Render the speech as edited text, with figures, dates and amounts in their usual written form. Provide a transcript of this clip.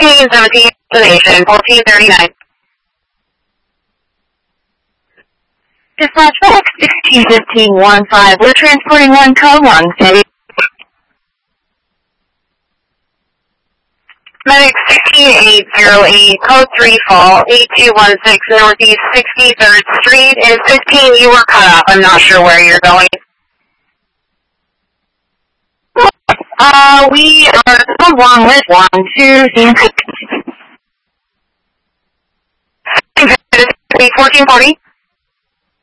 1617, destination 1439. Dispatch box 161515. We're transporting one code 1 city. Medic 16808, code 3 fall, 8216 Northeast 63rd Street. Is 15, you were cut off. I'm not sure where you're going. We are code 1 with 12. 1440.